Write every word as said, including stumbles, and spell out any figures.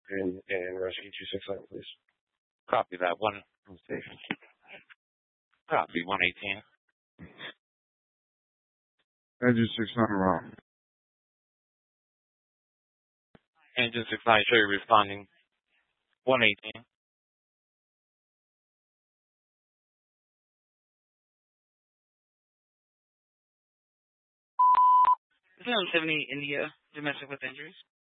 and, and rescue two six nine, please. Copy that. One station. Copy one eighteen. Engine six nine wrong. Engine six nine, show you responding. one eighteen. seven seventy India, domestic with injuries.